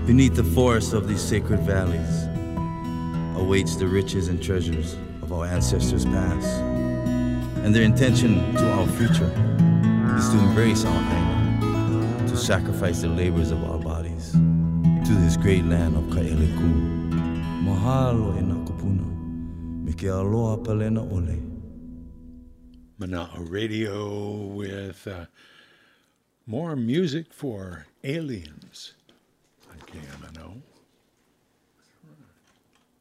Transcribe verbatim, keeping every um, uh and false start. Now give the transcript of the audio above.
Beneath the forests of these sacred valleys awaits the riches and treasures of our ancestors past. And their intention to our future is to embrace our Aina, to sacrifice the labors of our bodies to this great land of Ka'eleku. Mahalo e nā kupuna, me ke aloha palena ole. Mana'o Radio with uh, more music for aliens on K M N O.